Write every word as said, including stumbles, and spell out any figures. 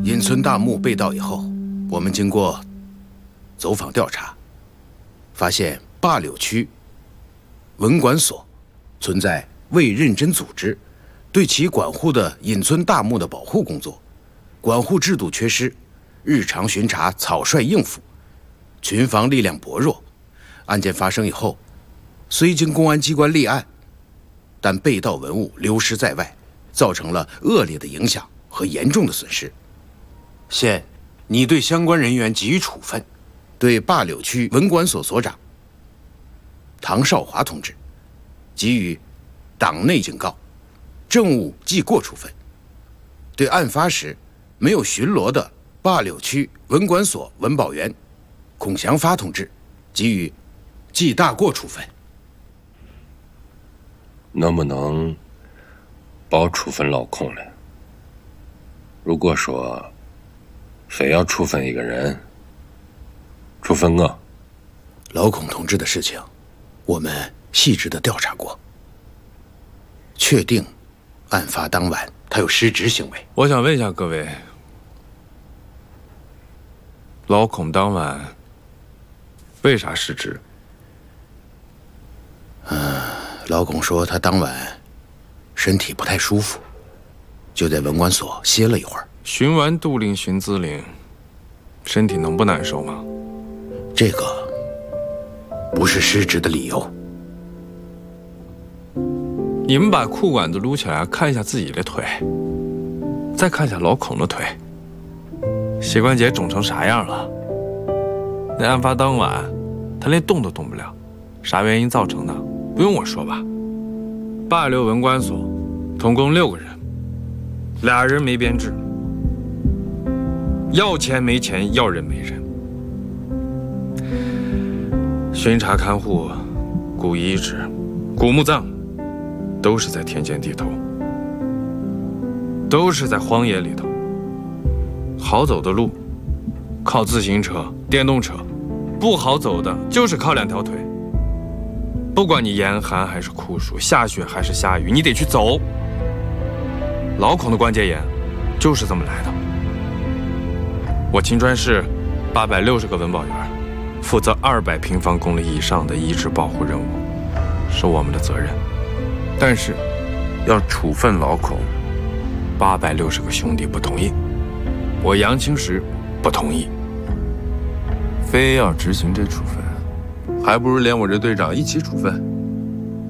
隐村大墓被盗以后，我们经过走访调查，发现灞柳区文管所存在未认真组织对其管护的隐村大墓的保护工作，管护制度缺失，日常巡查草率应付，群防力量薄弱。案件发生以后，虽经公安机关立案，但被盗文物流失在外，造成了恶劣的影响和严重的损失。现拟对相关人员给予处分，对灞柳区文管所所长唐少华同志给予党内警告，政务记过处分；对案发时没有巡逻的灞柳区文管所文保员孔祥发同志给予记大过处分。 能不能包处分老孔了？如果说非要处分一个人，处分我。 老孔同志的事情，我们细致的调查过，确定案发当晚他有失职行为。 我想问一下各位，老孔当晚为啥失职？ 嗯，老孔说他当晚身体不太舒服，就在文管所歇了一会儿。 巡完杜陵、巡资陵，身体能不难受吗？ 这个不是失职的理由。 你们把裤管子撸起来，看一下自己的腿，再看一下老孔的腿，膝关节肿成啥样了？那案发当晚，他连动都动不了，啥原因造成的？不用我说吧。灞柳文管所总共六个人，俩人没编制，要钱没钱，要人没人。巡查看护、古遗址、古墓葬，都是在田间地头，都是在荒野里头。好走的路，靠自行车、电动车；不好走的，就是靠两条腿。不管你严寒还是酷暑，下雪还是下雨，你得去走。老孔的关节炎就是这么来的。我秦川市八百六十个文保员，负责二百平方公里以上的遗址保护任务，是我们的责任。但是，要处分老孔，八百六十个兄弟不同意，我杨清时不同意。 非要执行这处分，还不如连我这队长一起处分。